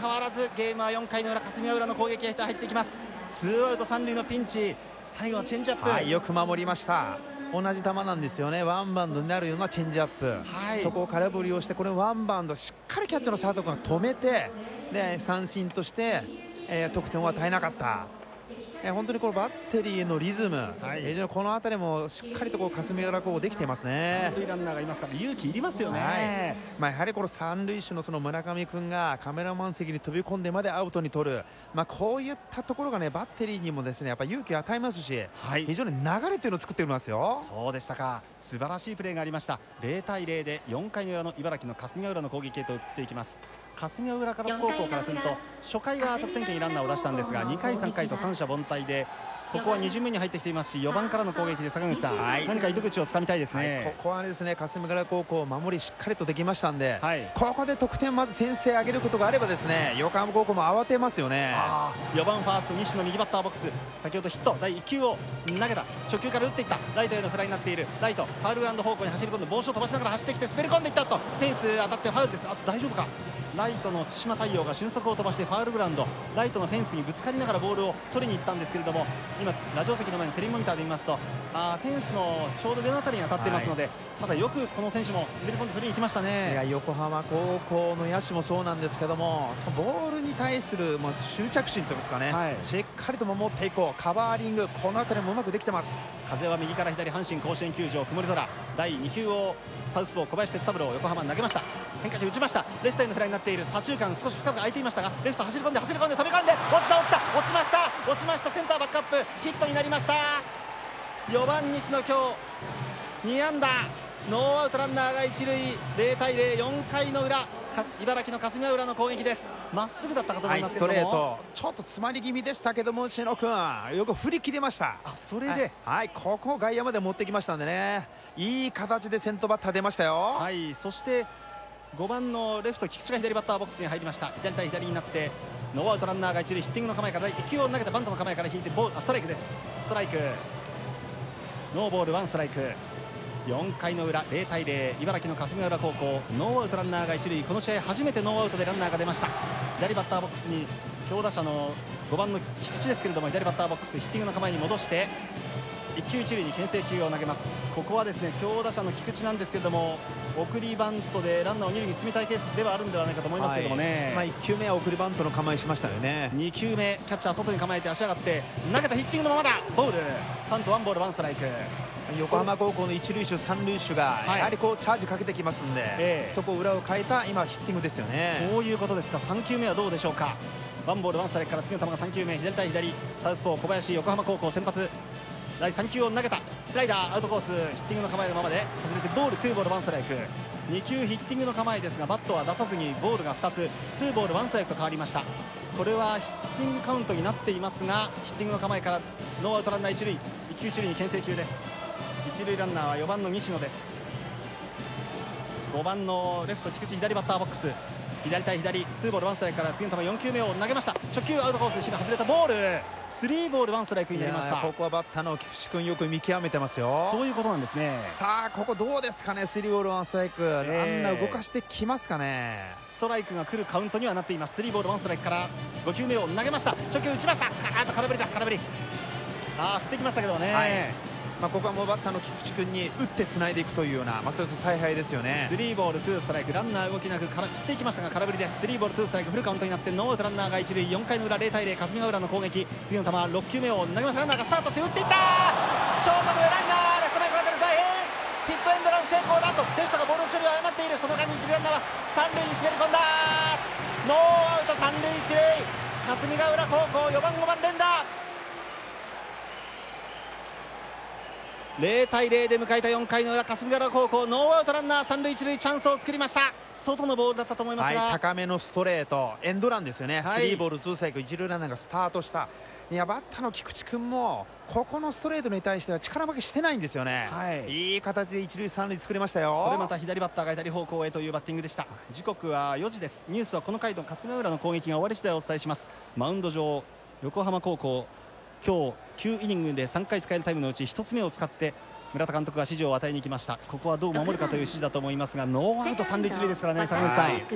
変わらずゲームは4回の裏、霞ヶ浦の攻撃へと入っていきます。ツーアウト3塁のピンチ、最後はチェンジアップ、 はい、よく守りました。同じ球なんですよね。ワンバウンドになるようなチェンジアップ、 はい、 そこを空振りをして、これワンバウンドしっかりキャッチャーの佐藤君が止めて、で三振として、得点を与えなかった。本当にこのバッテリーのリズム、はい、非常にこの辺りもしっかりと霞ヶ浦高校できていますね。 三塁ランナーがいますから勇気いりますよね。 はい、やはりこの三塁手のその村上君がカメラマン席に飛び込んでまでアウトに取る、こういったところがねバッテリーにもですねやっぱ勇気を与えますし、はい、非常に流れというのを作っていますよ。 そうでしたか。素晴らしいプレーがありました。0対0で4回の裏の茨城の霞ヶ浦の攻撃へと移っていきます。霞ヶ浦から高校からすると初回は得点圏にランナーを出したんですが、2回3回と三者凡退でここは2巡目に入ってきていますし、4番からの攻撃で坂口さん、はい、何か糸口をつかみたいですね。 はい、ここはですね霞ヶ浦高校守りしっかりとできましたんで、 はい、 ここで得点まず先制上げることがあればですね横浜高校も慌てますよね。 4番ファースト西野右バッターボックス、先ほどヒット第1球を投げた、初球から打っていった、ライトへのフライになっている、ライトファウルグラウンド方向に走り込んで帽子を飛ばしながら走ってきて滑り込んでいったと、フェンス当たってファウルです。大丈夫か。ライトの対馬太陽が俊足を飛ばしてファウルグラウンド、ライトのフェンスにぶつかりながらボールを取りに行ったんですけれども、今ラジオ席の前のテレビモニターで見ますとフェンスのちょうど上の辺りに当たっていますので、はい、ただよくこの選手も滑り込んで振りに行きましたね。 いや横浜高校の野手もそうなんですけども、そのボールに対する執着心といいますかね、はい、しっかりと守っていこう、カバーリング、この辺りもうまくできてます。 風は右から左、阪神甲子園球場曇り空、第2球をサウスポー小林哲三郎横浜投げました。変化球打ちました。レフトへのフライになっている。左中間少し深く空いていましたがレフト走り込んで飛び込んで落ちました。センターバックアップヒットになりました。4番西野今日2安打、ノーアウトランナーが一塁、0対0、4回の裏茨城の霞ヶ浦の攻撃です。まっすぐだったかと思いますけども、 ストレートちょっと詰まり気味でしたけども篠君よく振り切りました。 それで、 はい、ここ外野まで持ってきましたんでね、いい形で先頭バッター出ましたよ。 はい、そして5番のレフト菊池が左バッターボックスに入りました。左対左になってノーアウトランナーが一塁、ヒッティングの構えから1球を投げたバントの構えから引いてストライクです。ストライク、ノーボール1ストライク。4回の裏0対0、茨城の霞ヶ浦高校ノーアウトランナーが一塁、この試合初めてノーアウトでランナーが出ました。左バッターボックスに強打者の5番の菊池ですけれども、左バッターボックスヒッティングの構えに戻して1球1塁に牽制球を投げます。ここはですね強打者の菊池なんですけれども、送りバントでランナーを2塁に進みたいケースではあるんではないかと思いますけどもね、 1球目は送りバントの構えしましたよね。 2球目キャッチャー外に構えて足上がって投げた、ヒッティングのままだ、ボール、カウント1ボール1ストライク。 横浜高校の一塁手三塁手がやはりこうチャージかけてきますんで、そこを裏を変えた今ヒッティングですよね。 そういうことですか。3球目はどうでしょうか。1ボール1ストライクから次の球が3球目、左対左、サウスポー小林横浜高校先発、第3球を投げた、スライダーアウトコース、ヒッティングの構えのままで外れてボール2ボール1ストライク。2球ヒッティングの構えですがバットは出さずにボールが2つ、2ボール1ストライクと変わりました。これはヒッティングカウントになっていますが、ヒッティングの構えからノーアウトランナー一塁、1球1塁に牽制球です。一塁ランナーは4番の西野です。5番のレフト菊池左バッターボックス、左対左、2ボール1ストライクから次の球4球目を投げました。初球アウトコース、火が外れたボール、3ボール1ストライクになりました。 ここはバッターの菊池君よく見極めてますよ。 そういうことなんですね。 さあここどうですかね、3ボール1ストライク、ランナー動かしてきますかね。 ストライクが来るカウントにはなっています。3ボール1ストライクから5球目を投げました。初球打ちました。空振りだ、空振り、振ってきましたけどね、 ここはもうバッターの菊池君に打ってつないでいくというような、それと采配ですよね。 3ボール2ストライク、ランナー動きなく振っていきましたが空振りです。3ボール2ストライク、フルカウントになってノーアウトランナーが一塁、4回の裏0対0、霞ヶ浦の攻撃、次の球6球目を投げました。ランナーがスタートして打っていった、ショートの上ライナー、レフト前から出る大変、ヒットエンドラン成功だと、レフトがボールの処理を誤っている。その間に一塁ランナーは三塁に滑り込んだ、ノーアウト三塁一塁、霞ヶ浦高校4番5番連打。0対0で迎えた4回の裏、霞ヶ浦高校ノーアウトランナー三塁一塁、チャンスを作りました。外のボールだったと思いますが、 高めのストレートエンドランですよね。3ボール2ストライク、一塁ランナーがスタートした。いやバッターの菊池君もここのストレートに対しては力負けしてないんですよね。いい形で一塁三塁作りましたよ。 これまた左バッターが左方向へというバッティングでした。時刻は4時です。ニュースはこの回の霞ヶ浦の攻撃が終わり次第お伝えします。マウンド上横浜高校、今日9イニングで3回使えるタイムのうち1つ目を使って村田監督が指示を与えに行きました。ここはどう守るかという指示だと思いますが、ノーアウト三塁一塁ですからね、坂口さん。